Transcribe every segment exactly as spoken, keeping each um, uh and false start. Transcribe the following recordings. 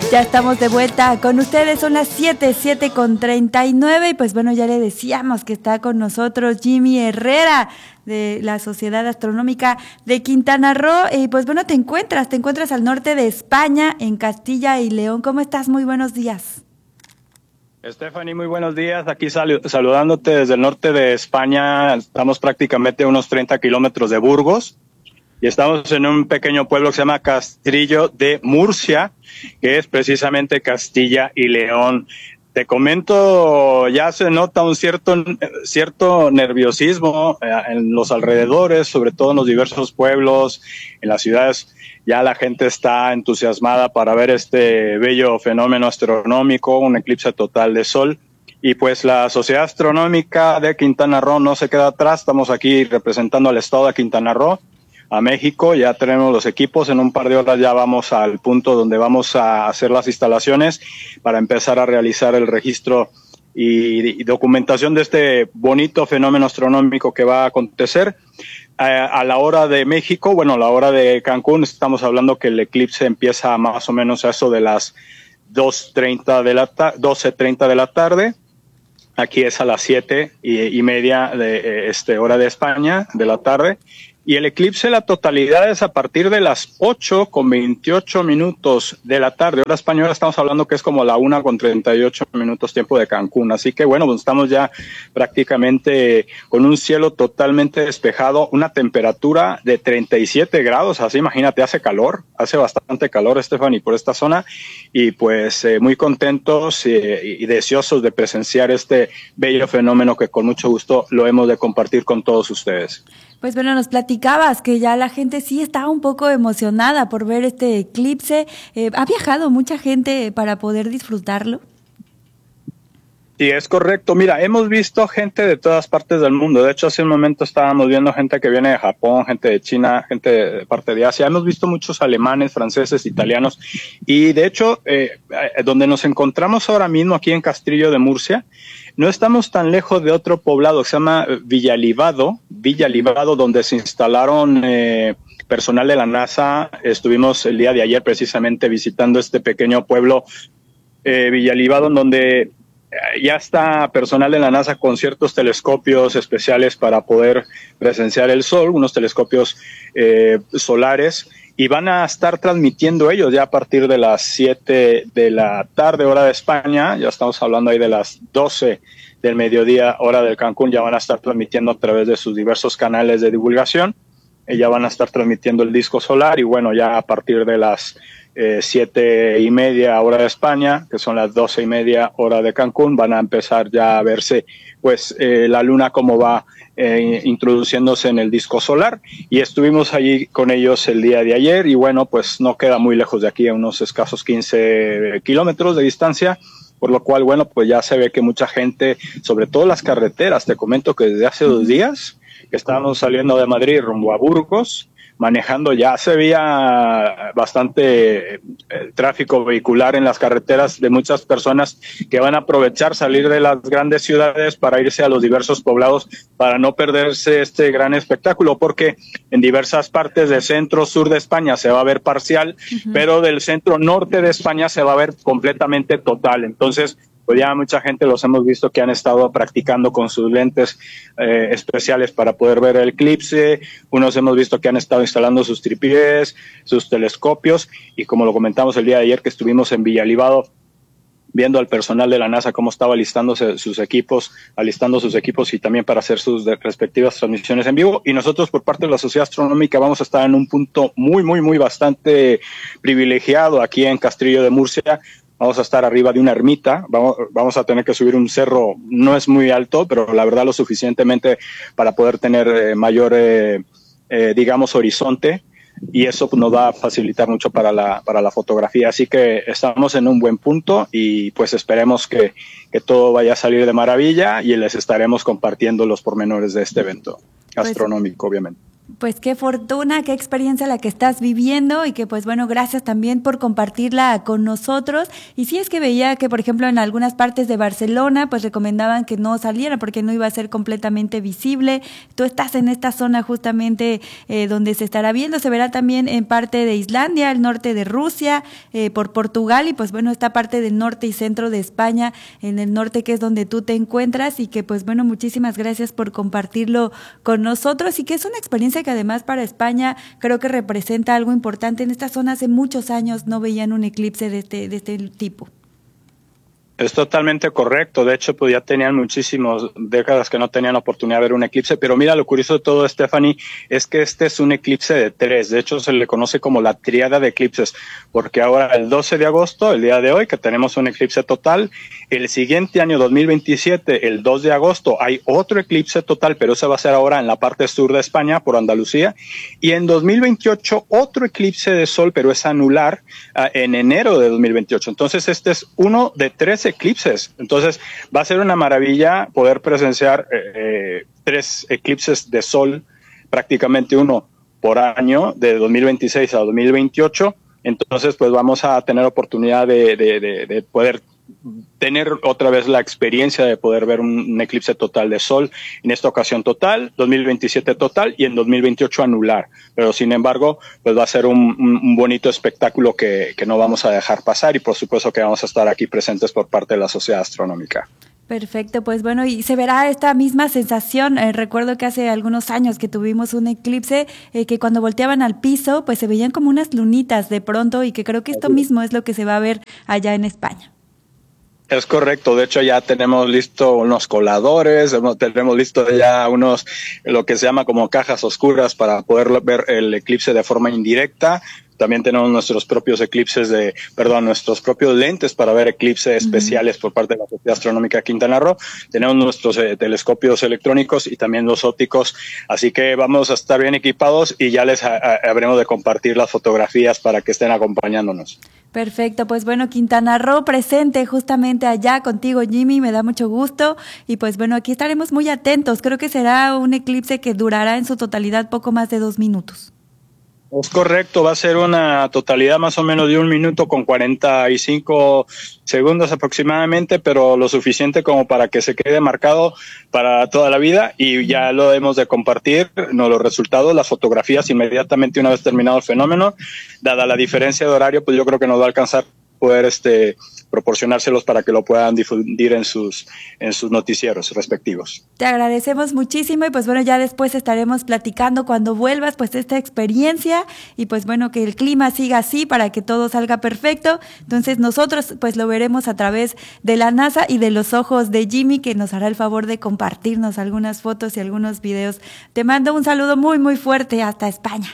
Ya estamos de vuelta con ustedes, son las siete, siete con treinta y nueve y pues bueno, ya le decíamos que está con nosotros Jimmy Herrera de la Sociedad Astronómica de Quintana Roo y pues bueno, te encuentras, te encuentras al norte de España, en Castilla y León. ¿Cómo estás? Muy buenos días. Stephanie, muy buenos días. Aquí sal saludándote desde el norte de España. Estamos prácticamente a unos treinta kilómetros de Burgos y estamos en un pequeño pueblo que se llama Castrillo de Murcia, que es precisamente Castilla y León. Te comento, ya se nota un cierto, cierto nerviosismo en los alrededores, sobre todo en los diversos pueblos, en las ciudades. Ya la gente está entusiasmada para ver este bello fenómeno astronómico, un eclipse total de sol. Y pues la Sociedad Astronómica de Quintana Roo no se queda atrás. Estamos aquí representando al estado de Quintana Roo, a México. Ya tenemos los equipos. En un par de horas ya vamos al punto donde vamos a hacer las instalaciones para empezar a realizar el registro y, y documentación de este bonito fenómeno astronómico que va a acontecer. A, a la hora de México, bueno, a la hora de Cancún, estamos hablando que el eclipse empieza más o menos a eso de las dos treinta de la doce treinta de la tarde. Aquí es a las siete y, y media de este hora de España de la tarde. Y el eclipse, la totalidad es a partir de las ocho con veintiocho minutos de la tarde. Hora española, estamos hablando que es como la una con treinta y ocho minutos tiempo de Cancún. Así que bueno, pues estamos ya prácticamente con un cielo totalmente despejado, una temperatura de treinta y siete grados. Así imagínate, hace calor, hace bastante calor, Stephanie, por esta zona. Y pues eh, muy contentos eh, y deseosos de presenciar este bello fenómeno que con mucho gusto lo hemos de compartir con todos ustedes. Pues bueno, nos platicabas que ya la gente sí está un poco emocionada por ver este eclipse. Eh, ¿Ha viajado mucha gente para poder disfrutarlo? Sí, es correcto. Mira, hemos visto gente de todas partes del mundo. De hecho, hace un momento estábamos viendo gente que viene de Japón, gente de China, gente de parte de Asia. Hemos visto muchos alemanes, franceses, italianos. Y de hecho, eh, donde nos encontramos ahora mismo, aquí en Castrillo de Murcia, no estamos tan lejos de otro poblado que se llama Villalibado, Villalibado, donde se instalaron eh, personal de la NASA. Estuvimos el día de ayer precisamente visitando este pequeño pueblo eh, Villalibado, donde ya está personal de la NASA con ciertos telescopios especiales para poder presenciar el sol, unos telescopios eh, solares, y van a estar transmitiendo ellos ya a partir de las siete de la tarde, hora de España. Ya estamos hablando ahí de las doce del mediodía, hora del Cancún. Ya van a estar transmitiendo a través de sus diversos canales de divulgación. Eh, ya van a estar transmitiendo el disco solar, y bueno, ya a partir de las eh, siete y media hora de España, que son las doce y media hora de Cancún, van a empezar ya a verse pues eh, la luna cómo va eh, introduciéndose en el disco solar. Y estuvimos allí con ellos el día de ayer, y bueno, pues no queda muy lejos de aquí, a unos escasos quince kilómetros de distancia. Por lo cual, bueno, pues ya se ve que mucha gente, sobre todo las carreteras, te comento que desde hace dos días que estábamos saliendo de Madrid rumbo a Burgos, manejando, ya se veía bastante eh, tráfico vehicular en las carreteras de muchas personas que van a aprovechar salir de las grandes ciudades para irse a los diversos poblados para no perderse este gran espectáculo, porque en diversas partes del centro sur de España se va a ver parcial, uh-huh. pero del centro norte de España se va a ver completamente total. Entonces, pues ya mucha gente los hemos visto que han estado practicando con sus lentes eh, especiales para poder ver el eclipse. Unos hemos visto que han estado instalando sus tripiés, sus telescopios, y como lo comentamos el día de ayer que estuvimos en Villalibado viendo al personal de la NASA cómo estaba alistándose sus equipos, alistando sus equipos y también para hacer sus respectivas transmisiones en vivo. Y nosotros por parte de la Sociedad Astronómica vamos a estar en un punto muy, muy, muy bastante privilegiado aquí en Castrillo de Murcia. Vamos a estar arriba de una ermita, vamos, vamos a tener que subir un cerro, no es muy alto, pero la verdad lo suficientemente para poder tener eh, mayor, eh, eh, digamos, horizonte, y eso pues, nos va a facilitar mucho para la, para la fotografía. Así que estamos en un buen punto y pues esperemos que, que todo vaya a salir de maravilla, y les estaremos compartiendo los pormenores de este evento astronómico, pues, obviamente. Pues qué fortuna, qué experiencia la que estás viviendo y que pues bueno, gracias también por compartirla con nosotros. Y sí es que veía que por ejemplo en algunas partes de Barcelona pues recomendaban que no saliera porque no iba a ser completamente visible. Tú estás en esta zona justamente eh, donde se estará viendo, se verá también en parte de Islandia, el norte de Rusia, eh, por Portugal y pues bueno, esta parte del norte y centro de España, en el norte que es donde tú te encuentras y que pues bueno, muchísimas gracias por compartirlo con nosotros y que es una experiencia que además para España creo que representa algo importante. En esta zona hace muchos años no veían un eclipse de este, de este tipo. Es totalmente correcto. De hecho, pues ya tenían muchísimas décadas que no tenían oportunidad de ver un eclipse. Pero mira, lo curioso de todo, Stephanie, es que este es un eclipse de tres. De hecho, se le conoce como la tríada de eclipses, porque ahora el doce de agosto, el día de hoy, que tenemos un eclipse total, el siguiente año, dos mil veintisiete, el dos de agosto, hay otro eclipse total, pero ese va a ser ahora en la parte sur de España, por Andalucía. Y en dos mil veintiocho, otro eclipse de sol, pero es anular, uh, en enero de dos mil veintiocho. Entonces, este es uno de tres eclipses. Entonces va a ser una maravilla poder presenciar eh, tres eclipses de sol, prácticamente uno por año, de dos mil veintiséis a dos mil veintiocho. Entonces pues vamos a tener oportunidad de, de, de, de poder tener otra vez la experiencia de poder ver un, un eclipse total de sol, en esta ocasión total, dos mil veintisiete total y en dos mil veintiocho anular, pero sin embargo pues va a ser un, un, un bonito espectáculo que, que no vamos a dejar pasar y por supuesto que vamos a estar aquí presentes por parte de la Sociedad Astronómica. Perfecto, pues bueno, y se verá esta misma sensación. Eh, recuerdo que hace algunos años que tuvimos un eclipse eh, que cuando volteaban al piso pues se veían como unas lunitas de pronto y que creo que esto mismo es lo que se va a ver allá en España. Es correcto, de hecho ya tenemos listo unos coladores, tenemos listo ya unos, lo que se llama como cajas oscuras para poder ver el eclipse de forma indirecta. También tenemos nuestros propios eclipses de, perdón, nuestros propios lentes para ver eclipses uh-huh. especiales por parte de la Sociedad Astronómica Quintana Roo. Tenemos nuestros eh, telescopios electrónicos y también los ópticos. Así que vamos a estar bien equipados y ya les a, a, habremos de compartir las fotografías para que estén acompañándonos. Perfecto, pues bueno, Quintana Roo presente justamente allá contigo, Jimmy, me da mucho gusto y pues bueno, aquí estaremos muy atentos. Creo que será un eclipse que durará en su totalidad poco más de dos minutos. Es correcto, va a ser una totalidad más o menos de un minuto con cuarenta y cinco segundos aproximadamente, pero lo suficiente como para que se quede marcado para toda la vida y ya lo hemos de compartir, no, los resultados, las fotografías inmediatamente una vez terminado el fenómeno. Dada la diferencia de horario, pues yo creo que nos va a alcanzar poder este proporcionárselos para que lo puedan difundir en sus en sus noticieros respectivos. Te agradecemos muchísimo y pues bueno, ya después estaremos platicando cuando vuelvas pues esta experiencia y pues bueno, que el clima siga así para que todo salga perfecto. Entonces nosotros pues lo veremos a través de la NASA y de los ojos de Jimmy, que nos hará el favor de compartirnos algunas fotos y algunos videos. Te mando un saludo muy muy fuerte hasta España.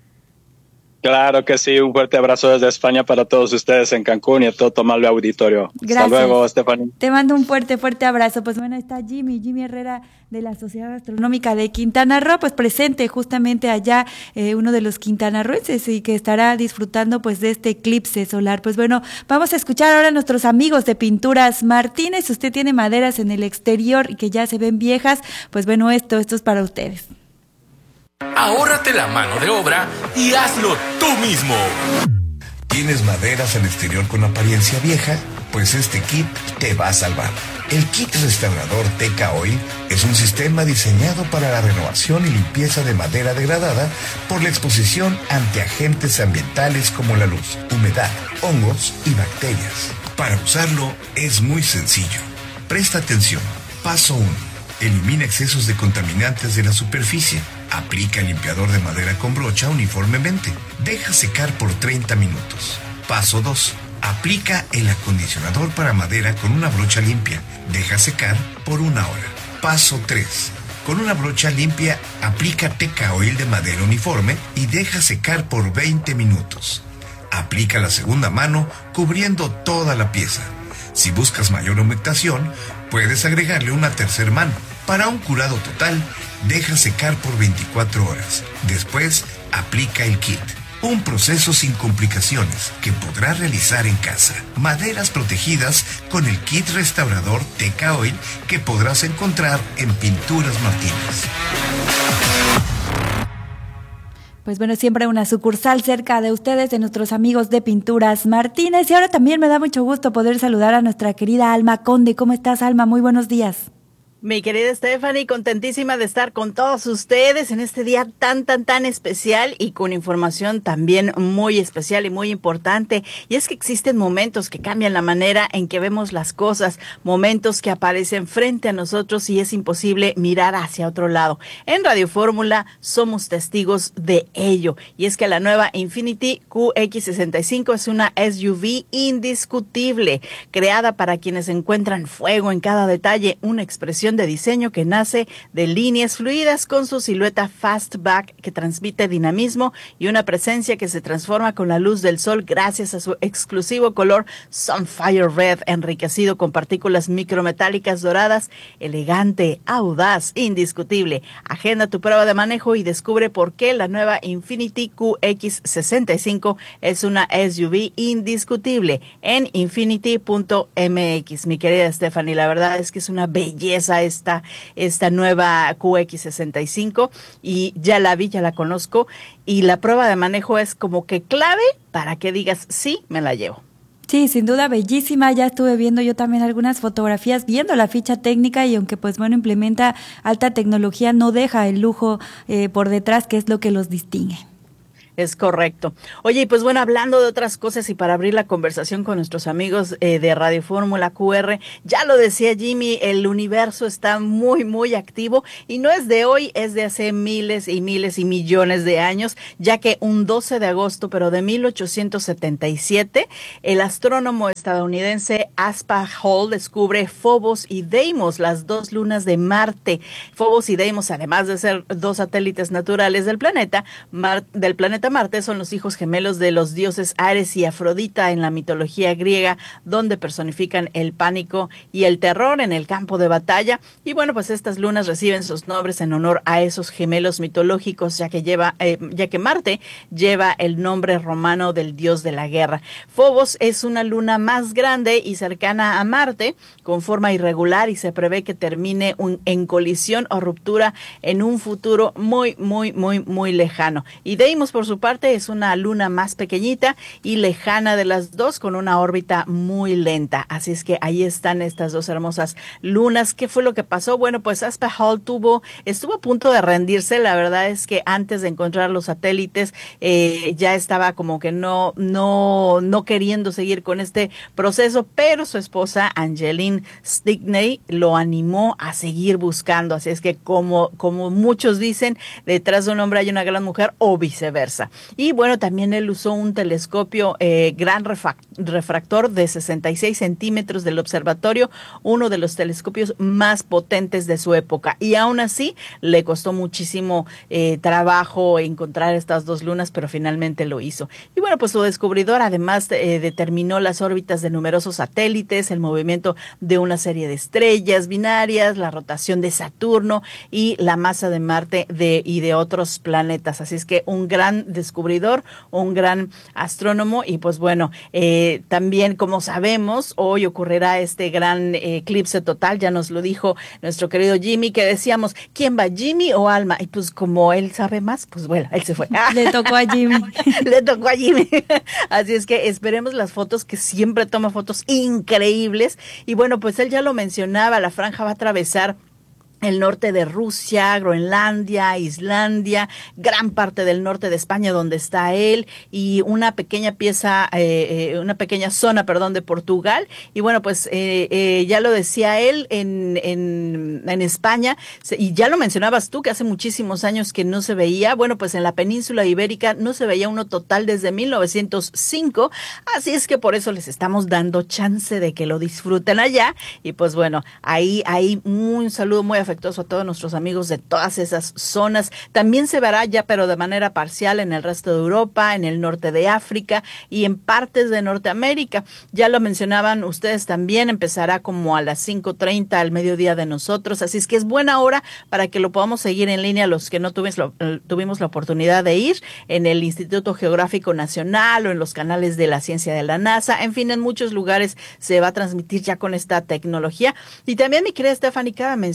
Claro que sí, un fuerte abrazo desde España para todos ustedes en Cancún y a todo tu amable auditorio. Gracias. Hasta luego, Stephanie. Te mando un fuerte, fuerte abrazo. Pues bueno, está Jimmy, Jimmy Herrera de la Sociedad Astronómica de Quintana Roo, pues presente justamente allá, eh, uno de los quintanarroenses y que estará disfrutando pues de este eclipse solar. Pues bueno, vamos a escuchar ahora a nuestros amigos de Pinturas Martínez. Si usted tiene maderas en el exterior y que ya se ven viejas, pues bueno, esto, esto es para ustedes. Ahórrate la mano de obra y hazlo tú mismo. ¿Tienes maderas al exterior con apariencia vieja? Pues este kit te va a salvar. El kit restaurador Teca Oil es un sistema diseñado para la renovación y limpieza de madera degradada por la exposición ante agentes ambientales como la luz, humedad, hongos y bacterias. Para usarlo es muy sencillo. Presta atención. Paso uno. Elimina excesos de contaminantes de la superficie. Aplica el limpiador de madera con brocha uniformemente. Deja secar por treinta minutos. Paso dos. Aplica el acondicionador para madera con una brocha limpia. Deja secar por una hora. Paso tres. Con una brocha limpia, aplica Teca Oil de madera uniforme y deja secar por veinte minutos. Aplica la segunda mano cubriendo toda la pieza. Si buscas mayor humectación, puedes agregarle una tercera mano. Para un curado total, deja secar por veinticuatro horas. Después, aplica el kit. Un proceso sin complicaciones que podrás realizar en casa. Maderas protegidas con el kit restaurador Teca Oil que podrás encontrar en Pinturas Martínez. Pues bueno, siempre una sucursal cerca de ustedes, de nuestros amigos de Pinturas Martínez. Y ahora también me da mucho gusto poder saludar a nuestra querida Alma Conde. ¿Cómo estás, Alma? Muy buenos días. Mi querida Stephanie, contentísima de estar con todos ustedes en este día tan, tan, tan especial y con información también muy especial y muy importante. Y es que existen momentos que cambian la manera en que vemos las cosas, momentos que aparecen frente a nosotros y es imposible mirar hacia otro lado. En Radio Fórmula somos testigos de ello. Y es que la nueva Infiniti Q X sesenta y cinco es una S U V indiscutible, creada para quienes encuentran fuego en cada detalle, una expresión de diseño que nace de líneas fluidas con su silueta fastback que transmite dinamismo y una presencia que se transforma con la luz del sol gracias a su exclusivo color Sunfire Red, enriquecido con partículas micrometálicas doradas, elegante, audaz, indiscutible. Agenda tu prueba de manejo y descubre por qué la nueva Infiniti Q X sesenta y cinco es una S U V indiscutible en infiniti punto m x. Mi querida Stephanie, la verdad es que es una belleza esta, esta nueva Q X sesenta y cinco y ya la vi, ya la conozco y la prueba de manejo es como que clave para que digas, sí, me la llevo. Sí, sin duda bellísima, ya estuve viendo yo también algunas fotografías, viendo la ficha técnica y aunque pues bueno, implementa alta tecnología, no deja el lujo eh, por detrás, que es lo que los distingue. Es correcto. Oye, y pues bueno, hablando de otras cosas y para abrir la conversación con nuestros amigos eh, de Radio Fórmula Q R, ya lo decía Jimmy, el universo está muy, muy activo y no es de hoy, es de hace miles y miles y millones de años, ya que un doce de agosto, pero de mil ochocientos setenta y siete, el astrónomo estadounidense Aspar Hall descubre Phobos y Deimos, las dos lunas de Marte. Phobos y Deimos, además de ser dos satélites naturales del planeta, Mar- del planeta Marte, son los hijos gemelos de los dioses Ares y Afrodita en la mitología griega, donde personifican el pánico y el terror en el campo de batalla. Y bueno, pues estas lunas reciben sus nombres en honor a esos gemelos mitológicos, ya que lleva, eh, ya que Marte lleva el nombre romano del dios de la guerra. Phobos es una luna más grande y cercana a Marte, con forma irregular y se prevé que termine un, en colisión o ruptura en un futuro muy, muy, muy, muy lejano. Y Deimos, por su parte, es una luna más pequeñita y lejana de las dos, con una órbita muy lenta. Así es que ahí están estas dos hermosas lunas. ¿Qué fue lo que pasó? Bueno, pues Aspar Hall tuvo, estuvo a punto de rendirse. La verdad es que antes de encontrar los satélites, eh, ya estaba como que no, no, no queriendo seguir con este proceso, pero su esposa, Angeline Stickney, lo animó a seguir buscando. Así es que como, como muchos dicen, detrás de un hombre hay una gran mujer o viceversa. Y bueno, también él usó un telescopio eh, gran refractor de sesenta y seis centímetros del observatorio, uno de los telescopios más potentes de su época. Y aún así le costó muchísimo eh, trabajo encontrar estas dos lunas, pero finalmente lo hizo. Y bueno, pues su descubridor además eh, determinó las órbitas de numerosos satélites, el movimiento de una serie de estrellas binarias, la rotación de Saturno y la masa de Marte de, y de otros planetas. Así es que un gran descubridor, un gran astrónomo y pues bueno, eh, también como sabemos, hoy ocurrirá este gran eh, eclipse total, ya nos lo dijo nuestro querido Jimmy, que decíamos, ¿quién va, Jimmy o Alma? Y pues como él sabe más, pues bueno, él se fue. Le tocó a Jimmy. Le tocó a Jimmy. Así es que esperemos las fotos, que siempre toma fotos increíbles. Y bueno, pues él ya lo mencionaba, la franja va a atravesar el norte de Rusia, Groenlandia, Islandia, gran parte del norte de España donde está él y una pequeña pieza, eh, eh, una pequeña zona, perdón, de Portugal. Y bueno, pues eh, eh, ya lo decía él en, en, en España y ya lo mencionabas tú que hace muchísimos años que no se veía. Bueno, pues en la península ibérica no se veía uno total desde mil novecientos cinco. Así es que por eso les estamos dando chance de que lo disfruten allá. Y pues bueno, ahí, ahí un saludo muy afectuoso a todos nuestros amigos de todas esas zonas. También se verá ya, pero de manera parcial, en el resto de Europa, en el norte de África y en partes de Norteamérica. Ya lo mencionaban ustedes también, empezará como a las cinco treinta al mediodía de nosotros, así es que es buena hora para que lo podamos seguir en línea los que no tuvimos, lo, tuvimos la oportunidad de ir en el Instituto Geográfico Nacional o en los canales de la ciencia de la NASA. En fin, en muchos lugares se va a transmitir ya con esta tecnología. Y también, mi querida Stephanie, cabe mencionar que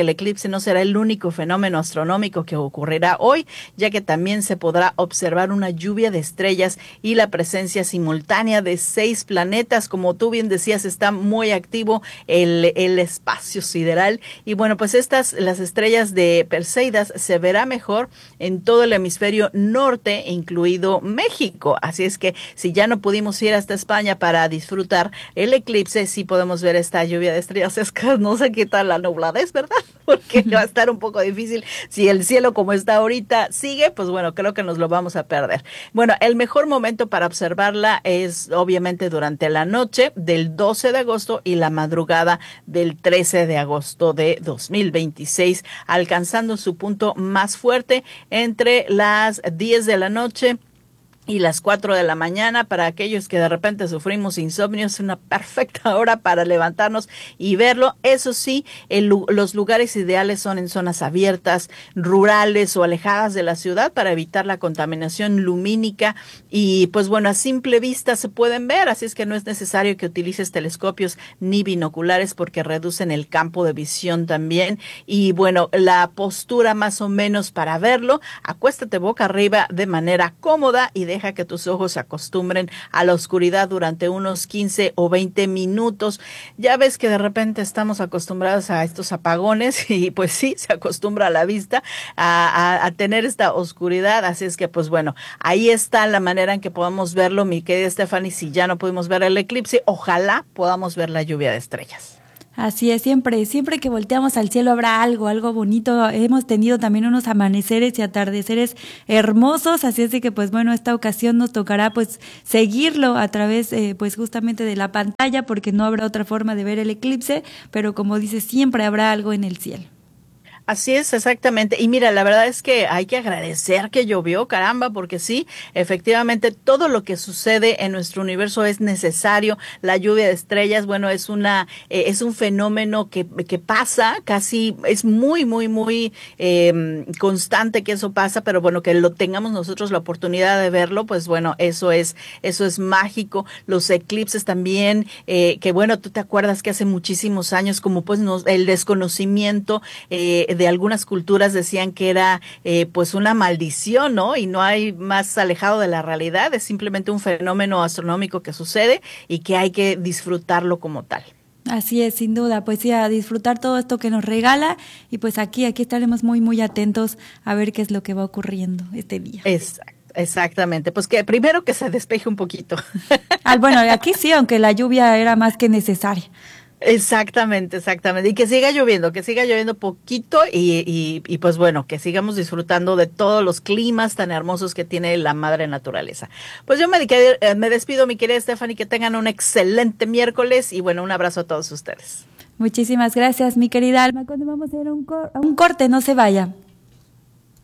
el eclipse no será el único fenómeno astronómico que ocurrirá hoy, ya que también se podrá observar una lluvia de estrellas y la presencia simultánea de seis planetas. Como tú bien decías, está muy activo el, el espacio sideral y bueno, pues estas, las estrellas de Perseidas se verá mejor en todo el hemisferio norte, incluido México. Así es que si ya no pudimos ir hasta España para disfrutar el eclipse, sí podemos ver esta lluvia de estrellas. Es que no sé qué tal la nubladez, ¿verdad? Porque va a estar un poco difícil. Si el cielo como está ahorita sigue, pues bueno, creo que nos lo vamos a perder. Bueno, el mejor momento para observarla es obviamente durante la noche del doce de agosto y la madrugada del trece de agosto de dos mil veintiséis, alcanzando su punto más fuerte entre las diez de la noche y las cuatro de la mañana. Para aquellos que de repente sufrimos insomnio, es una perfecta hora para levantarnos y verlo. Eso sí, el, los lugares ideales son en zonas abiertas, rurales o alejadas de la ciudad para evitar la contaminación lumínica y pues bueno, a simple vista se pueden ver, así es que no es necesario que utilices telescopios ni binoculares porque reducen el campo de visión también. Y bueno, la postura más o menos para verlo, acuéstate boca arriba de manera cómoda y de deja que tus ojos se acostumbren a la oscuridad durante unos quince o veinte minutos. Ya ves que de repente estamos acostumbrados a estos apagones y pues sí, se acostumbra a la vista a, a, a tener esta oscuridad. Así es que pues bueno, ahí está la manera en que podamos verlo, mi querida Stephanie. Si ya no pudimos ver el eclipse, ojalá podamos ver la lluvia de estrellas. Así es, siempre, siempre que volteamos al cielo habrá algo, algo bonito. Hemos tenido también unos amaneceres y atardeceres hermosos, así es de que pues bueno, esta ocasión nos tocará pues seguirlo a través eh, pues justamente de la pantalla porque no habrá otra forma de ver el eclipse, pero como dices, siempre habrá algo en el cielo. Así es, exactamente. Y mira, la verdad es que hay que agradecer que llovió, caramba, porque sí, efectivamente, todo lo que sucede en nuestro universo es necesario. La lluvia de estrellas, bueno, es una, eh, es un fenómeno que, que pasa, casi, es muy, muy, muy eh, constante que eso pasa, pero bueno, que lo tengamos nosotros la oportunidad de verlo, pues bueno, eso es, eso es mágico. Los eclipses también, eh, que bueno, tú te acuerdas que hace muchísimos años, como pues nos, el desconocimiento, eh, de algunas culturas decían que era eh, pues una maldición, ¿no? Y no hay más alejado de la realidad, es simplemente un fenómeno astronómico que sucede y que hay que disfrutarlo como tal. Así es, sin duda, pues sí, a disfrutar todo esto que nos regala y pues aquí, aquí estaremos muy, muy atentos a ver qué es lo que va ocurriendo este día. Exacto. Exactamente, pues que primero que se despeje un poquito. Ah, bueno, aquí sí, aunque la lluvia era más que necesaria. Exactamente, exactamente. Y que siga lloviendo, que siga lloviendo poquito y, y, y pues bueno, que sigamos disfrutando de todos los climas tan hermosos que tiene la madre naturaleza. Pues yo me, me despido, mi querida Stephanie, que tengan un excelente miércoles y bueno, un abrazo a todos ustedes. Muchísimas gracias, mi querida Alma. Cuando vamos a ir a un, cor- a un corte, no se vaya.